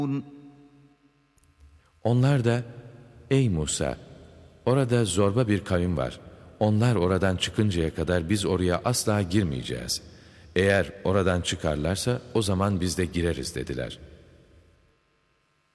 Onlar da, ey Musa, orada zorba bir kavim var. Onlar oradan çıkıncaya kadar biz oraya asla girmeyeceğiz. Eğer oradan çıkarlarsa o zaman biz de gireriz dediler.''